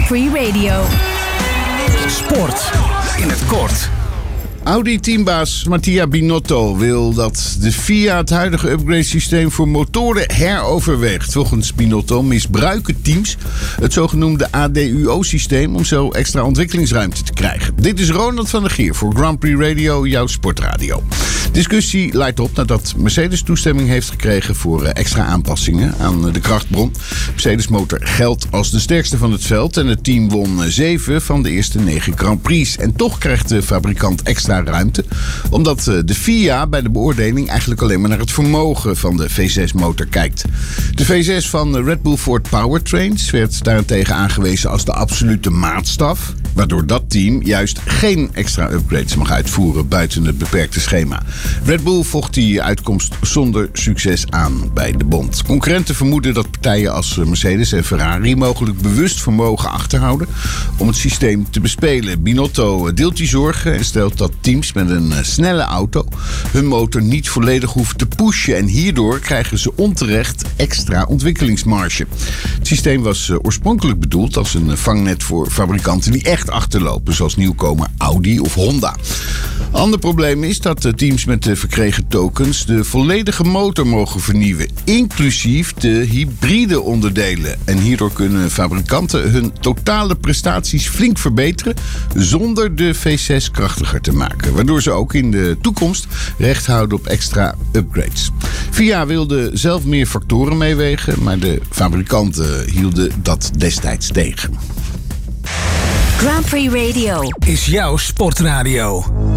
Grand Prix Radio. Sport in het kort. Audi-teambaas Mattia Binotto wil dat de FIA het huidige upgrade-systeem voor motoren heroverweegt. Volgens Binotto misbruiken teams het zogenoemde ADUO-systeem om zo extra ontwikkelingsruimte te krijgen. Dit is Ronald van der Geer voor Grand Prix Radio, jouw sportradio. Discussie leidt op nadat Mercedes toestemming heeft gekregen voor extra aanpassingen aan de krachtbron. Mercedes motor geldt als de sterkste van het veld en het team won 7 van de eerste 9 Grand Prix. En toch krijgt de fabrikant extra ruimte, omdat de FIA bij de beoordeling eigenlijk alleen maar naar het vermogen van de V6-motor kijkt. De V6 van Red Bull Ford Powertrains werd daarentegen aangewezen als de absolute maatstaf, waardoor dat team juist geen extra upgrades mag uitvoeren buiten het beperkte schema. Red Bull vocht die uitkomst zonder succes aan bij de bond. Concurrenten vermoeden dat partijen als Mercedes en Ferrari mogelijk bewust vermogen achterhouden om het systeem te bespelen. Binotto deelt die zorgen en stelt dat teams met een snelle auto hun motor niet volledig hoeven te pushen en hierdoor krijgen ze onterecht extra ontwikkelingsmarge. Het systeem was oorspronkelijk bedoeld als een vangnet voor fabrikanten die echt achterlopen, zoals nieuwkomer Audi of Honda. Ander probleem is dat de teams met de verkregen tokens de volledige motor mogen vernieuwen, inclusief de hybride onderdelen. En hierdoor kunnen fabrikanten hun totale prestaties flink verbeteren zonder de V6 krachtiger te maken, waardoor ze ook in de toekomst recht houden op extra upgrades. FIA wilde zelf meer factoren meewegen, maar de fabrikanten hielden dat destijds tegen. Grand Prix Radio Is jouw sportradio.